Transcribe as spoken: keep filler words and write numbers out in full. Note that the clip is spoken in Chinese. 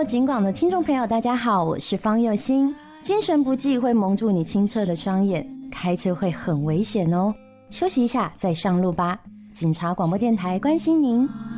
Hello， 警广的听众朋友，大家好，我是方佑欣。精神不济会蒙住你清澈的双眼，开车会很危险哦。休息一下再上路吧。警察广播电台关心您。